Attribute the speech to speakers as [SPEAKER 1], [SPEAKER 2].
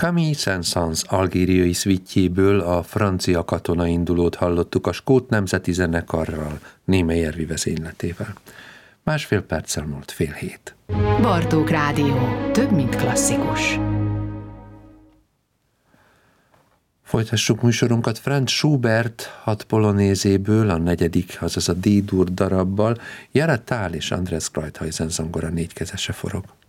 [SPEAKER 1] Camille Saint-Saëns algériai szvitjéből a francia katona indulót hallottuk a Skót Nemzeti Zenekarral, Niemeyer vezényletével. 1,5 perccel múlt 6:30.
[SPEAKER 2] Bartók Rádió. Több, mint klasszikus.
[SPEAKER 1] Folytassuk műsorunkat Franz Schubert 6 polonézéből, a 4., azaz a D-dur darabbal. Jara Thál és András Kreuthuysen zongora 4 kezese forog.